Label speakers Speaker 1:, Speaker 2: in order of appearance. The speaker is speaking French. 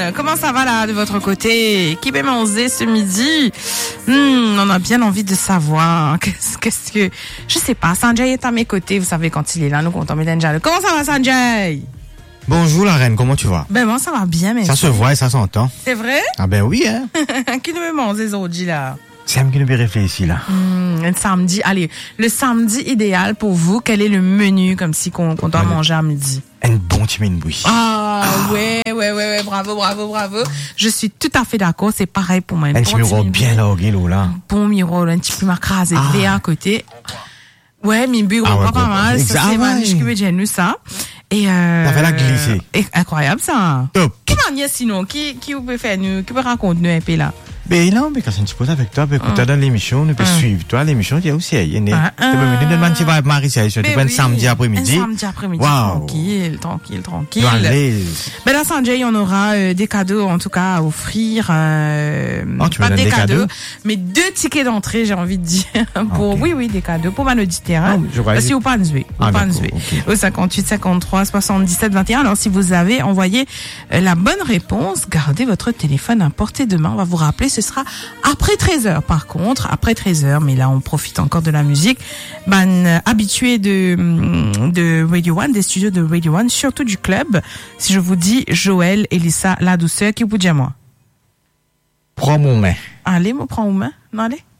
Speaker 1: Joanne, comment ça va là de votre côté? Qui peut manger ce midi? On a bien envie de savoir. Qu'est-ce que... Je sais pas, Sanjay est à mes côtés, vous savez quand il est là, nous comptons déjà. Comment ça va Sanjay?
Speaker 2: Bonjour la reine, comment tu vas?
Speaker 1: Ben moi ça va bien, mais...
Speaker 2: Ça se voit et ça s'entend.
Speaker 1: C'est vrai?
Speaker 2: Ah ben oui, hein.
Speaker 1: Qui ne me mange aujourd'hui là?
Speaker 2: C'est un qui nous réfléchir là.
Speaker 1: Le samedi, allez, le samedi idéal pour vous, quel est le menu comme si qu'on doit manger à midi?
Speaker 2: Un bon timine-bouille.
Speaker 1: Ouais, bravo. Je suis tout à fait d'accord, c'est pareil pour moi.
Speaker 2: Un petit miro bien largué là.
Speaker 1: Bon miro, un petit peu macrasé à côté. Ouais, mi bureau pas mal, ça c'est magnifique, j'ai nous ça. Et
Speaker 2: ça fait la glisser.
Speaker 1: Incroyable ça.
Speaker 2: Top.
Speaker 1: Qui manière sinon, qui vous peut faire nous, qui peut raconter nous un peu là?
Speaker 2: Ben non, mais quand je pose avec toi, ben écoute, dans l'émission, nous peut suivre toi, l'émission, il y a aussi, il y a une, tu peux me dire, demain, tu vas avec Marie, c'est un samedi après-midi.
Speaker 1: Samedi après-midi.
Speaker 2: Wow.
Speaker 1: Tranquille.
Speaker 2: Ben
Speaker 1: là, Sanjay, on aura des cadeaux, en tout cas, à offrir,
Speaker 2: pas
Speaker 1: des cadeaux, mais 2 tickets d'entrée, j'ai envie de dire, pour, oui, des cadeaux, pour Manodi Terrain. Si vous pas nous au 58 53 77 21. Alors, si vous avez envoyé la bonne réponse, gardez votre téléphone à portée de main, on va vous rappeler. Ce sera après 13h par contre, après 13h, mais là on profite encore de la musique. Habitué de Radio One, des studios de Radio One, surtout du club. Si je vous dis Joël, Elissa, la douceur, qui vous dit à moi?
Speaker 2: Prends mon main.
Speaker 1: Allez, prends mon main. Non, allez.